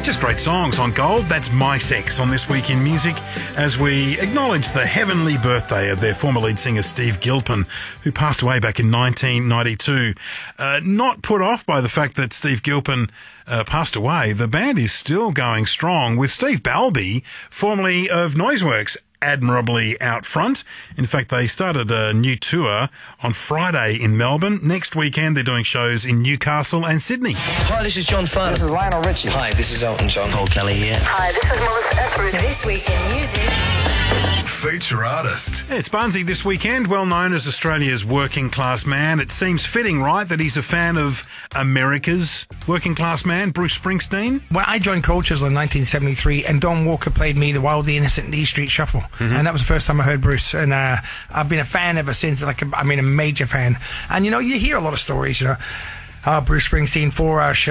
Just great songs on Gold. That's My Sex on This Week in Music as we acknowledge the heavenly birthday of their former lead singer Steve Gilpin, who passed away back in 1992. Not put off by the fact that Steve Gilpin passed away, the band is still going strong with Steve Balby, formerly of Noiseworks, admirably out front. In fact, they started a new tour on Friday in Melbourne. Next weekend, they're doing shows in Newcastle and Sydney. Hi, this is John Farr. This is Lionel Richie. Hi, this is Elton John. Paul Kelly here. Hi, this is Melissa Etheridge. This Week in Music. Feature artist. It's Barnsey this weekend, well known as Australia's working class man. It seems fitting, right, that he's a fan of America's working class man, Bruce Springsteen? Well, I joined Colchester in 1973, and Don Walker played me the Wildly Innocent in the E Street Shuffle. Mm-hmm. And that was the first time I heard Bruce. And I've been a fan ever since, a major fan. And, you hear a lot of stories, Bruce Springsteen, 4-hour show.